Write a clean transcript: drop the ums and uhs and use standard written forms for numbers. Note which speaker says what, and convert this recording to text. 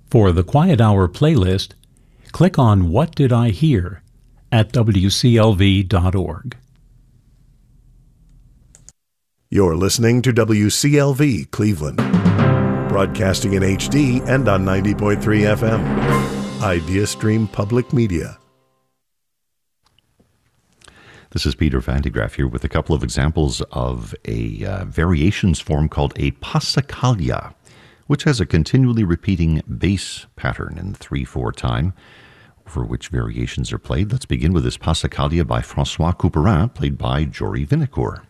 Speaker 1: For the Quiet Hour playlist, click on What Did I Hear at wclv.org.
Speaker 2: You're listening to WCLV Cleveland, broadcasting in HD and on 90.3 FM. IdeaStream Public Media.
Speaker 3: This is Peter Van de Graaff here with a couple of examples of a variations form called a passacaglia, which has a continually repeating bass pattern in 3/4 time, for which variations are played. Let's begin with this passacaglia by François Couperin, played by Jory Vinocourt.